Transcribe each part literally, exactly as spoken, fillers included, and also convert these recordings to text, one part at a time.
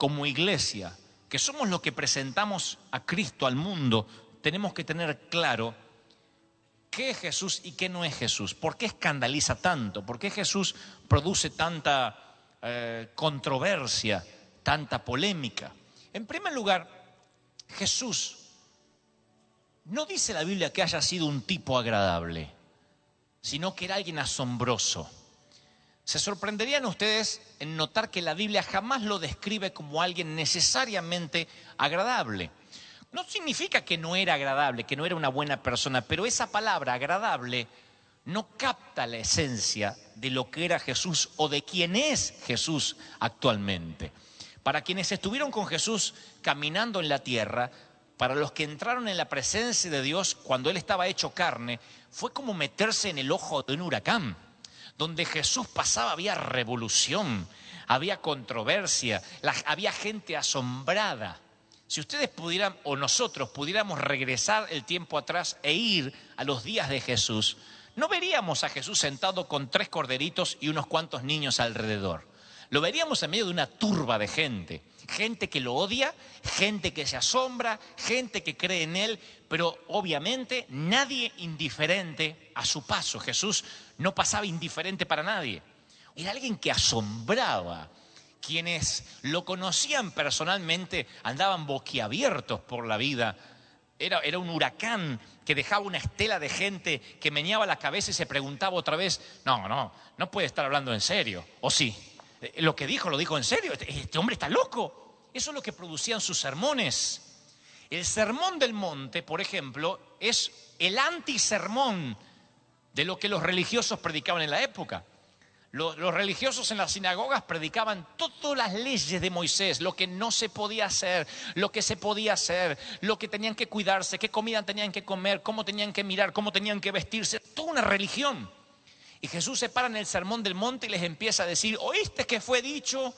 como iglesia, que somos los que presentamos a Cristo al mundo, tenemos que tener claro qué es Jesús y qué no es Jesús. ¿Por qué escandaliza tanto? ¿Por qué Jesús produce tanta eh, controversia, tanta polémica? En primer lugar, Jesús no dice la Biblia que haya sido un tipo agradable, sino que era alguien asombroso. Se sorprenderían ustedes en notar que la Biblia jamás lo describe como alguien necesariamente agradable. No significa que no era agradable, que no era una buena persona, pero esa palabra agradable no capta la esencia de lo que era Jesús o de quién es Jesús actualmente. Para quienes estuvieron con Jesús caminando en la tierra, para los que entraron en la presencia de Dios cuando Él estaba hecho carne, fue como meterse en el ojo de un huracán. Donde Jesús pasaba había revolución, había controversia, la, había gente asombrada. Si ustedes pudieran, o nosotros pudiéramos regresar el tiempo atrás e ir a los días de Jesús, no veríamos a Jesús sentado con tres corderitos y unos cuantos niños alrededor. Lo veríamos en medio de una turba de gente. Gente que lo odia, gente que se asombra, gente que cree en Él, pero obviamente nadie indiferente a su paso. Jesús no pasaba indiferente para nadie. Era alguien que asombraba. Quienes lo conocían personalmente andaban boquiabiertos por la vida. Era, era un huracán que dejaba una estela de gente que meneaba la cabeza y se preguntaba otra vez, no, no, no puede estar hablando en serio, ¿o sí? Lo que dijo, lo dijo en serio. Este hombre está loco. Eso es lo que producían sus sermones. El sermón del monte, por ejemplo, es el antisermón de lo que los religiosos predicaban en la época. Los, los religiosos en las sinagogas predicaban todas las leyes de Moisés, lo que no se podía hacer, lo que se podía hacer, lo que tenían que cuidarse, qué comida tenían que comer, cómo tenían que mirar, cómo tenían que vestirse. Toda una religión. Y Jesús se para en el sermón del monte y les empieza a decir, ¿oíste que fue dicho,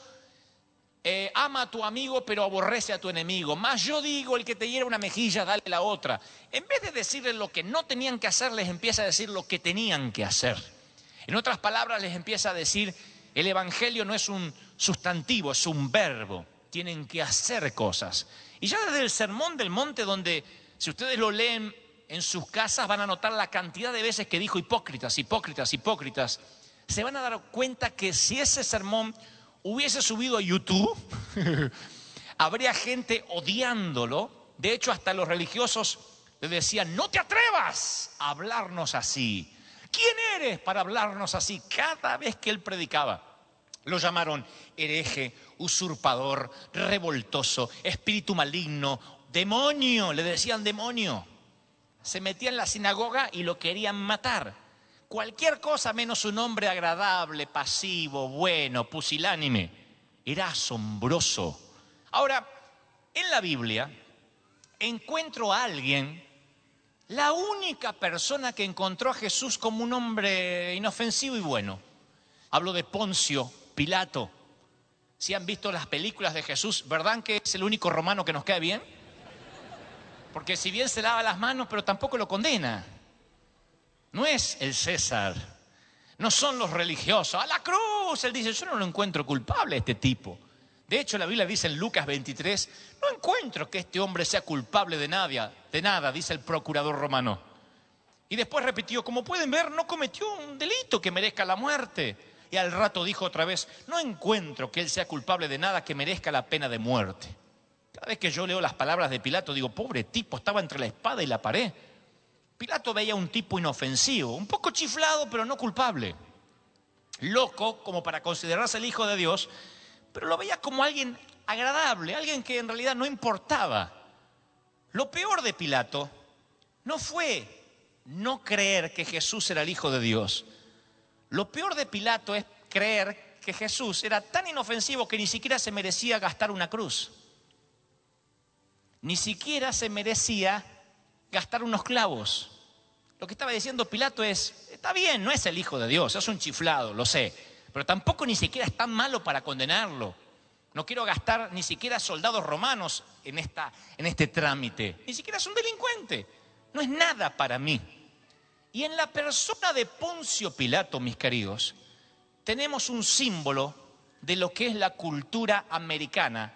eh, ama a tu amigo pero aborrece a tu enemigo? Mas yo digo, el que te hiera una mejilla, dale la otra. En vez de decirles lo que no tenían que hacer, les empieza a decir lo que tenían que hacer. En otras palabras, les empieza a decir, el evangelio no es un sustantivo, es un verbo. Tienen que hacer cosas. Y ya desde el sermón del monte, donde si ustedes lo leen en sus casas van a notar la cantidad de veces que dijo hipócritas, hipócritas, hipócritas. Se van a dar cuenta que si ese sermón hubiese subido a YouTube, habría gente odiándolo. De hecho, hasta los religiosos le decían, no te atrevas a hablarnos así. ¿Quién eres para hablarnos así? Cada vez que él predicaba, lo llamaron hereje, usurpador, revoltoso, espíritu maligno, demonio, le decían demonio. Se metía en la sinagoga y lo querían matar. Cualquier cosa menos un hombre agradable, pasivo, bueno, pusilánime. Era asombroso. Ahora, en la Biblia encuentro a alguien, la única persona que encontró a Jesús como un hombre inofensivo y bueno. Hablo de Poncio Pilato. Si han visto las películas de Jesús, ¿verdad que es el único romano que nos cae bien? Porque si bien se lava las manos, pero tampoco lo condena. No es el César. No son los religiosos. ¡A la cruz! Él dice, yo no lo encuentro culpable a este tipo. De hecho, la Biblia dice en Lucas veintitrés, no encuentro que este hombre sea culpable de nada, de nada, dice el procurador romano. Y después repitió, como pueden ver, no cometió un delito que merezca la muerte. Y al rato dijo otra vez, no encuentro que él sea culpable de nada que merezca la pena de muerte. Cada vez que yo leo las palabras de Pilato, digo, pobre tipo, estaba entre la espada y la pared. Pilato veía un tipo inofensivo, un poco chiflado, pero no culpable. Loco, como para considerarse el hijo de Dios, pero lo veía como alguien agradable, alguien que en realidad no importaba. Lo peor de Pilato no fue no creer que Jesús era el hijo de Dios. Lo peor de Pilato es creer que Jesús era tan inofensivo que ni siquiera se merecía gastar una cruz. Ni siquiera se merecía gastar unos clavos. Lo que estaba diciendo Pilato es, está bien, no es el hijo de Dios, es un chiflado, lo sé, pero tampoco ni siquiera es tan malo para condenarlo. No quiero gastar ni siquiera soldados romanos en, esta, en este trámite. Ni siquiera es un delincuente, no es nada para mí. Y en la persona de Poncio Pilato, mis queridos, tenemos un símbolo de lo que es la cultura americana